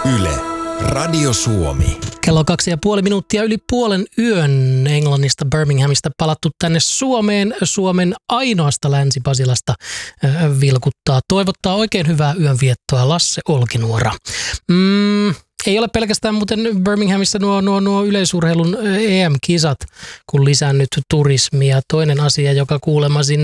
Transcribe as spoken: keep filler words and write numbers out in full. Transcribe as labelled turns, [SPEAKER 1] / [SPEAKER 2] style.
[SPEAKER 1] Yle, Radio Suomi.
[SPEAKER 2] Kello kaksi ja puoli minuuttia yli puolen yön Englannista Birminghamista palattu tänne Suomeen. Suomen ainoasta Länsi-Pasilasta äh, vilkuttaa. Toivottaa oikein hyvää yönviettoa Lasse Olkinuora. Mm, ei ole pelkästään muuten Birminghamissa nuo, nuo, nuo yleisurheilun E M-kisat, kun lisännyt turismia. Toinen asia, joka kuulemma sinne